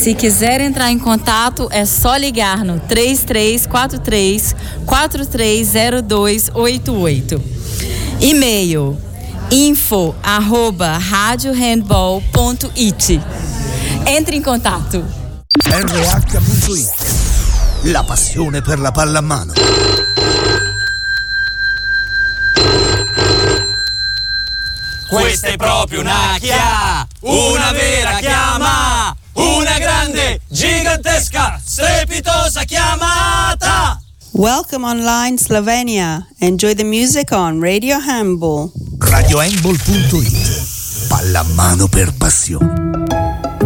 se quiser entrar em contato, é só ligar no 3343-430288. E-mail info@radiohandball.it. Entre in contatto. RH.it. La passione per la pallamano. Questa è proprio una chiama, una vera chiama, una grande, gigantesca, strepitosa chiamata. Welcome online Slovenia. Enjoy the music on Radio Handball. Radiohandball.it. Pallamano per passione.